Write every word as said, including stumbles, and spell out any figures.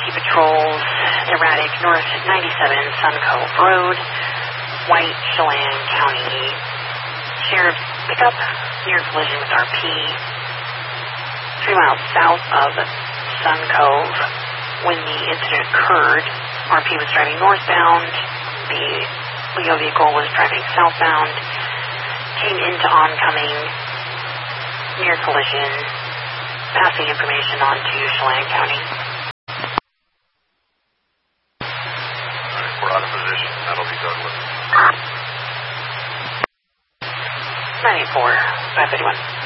T patrols, erratic, north ninety-seven Sun Cove Road, White, Chelan County Sheriff's pickup, near collision with R P. Three miles south of Sun Cove. When the incident occurred, R P was driving northbound. The Leo vehicle was driving southbound. Came into oncoming, near collision, passing information on to Chelan County. Alright, we're out of position. That'll be Douglas. nine eight four, five thirty-one.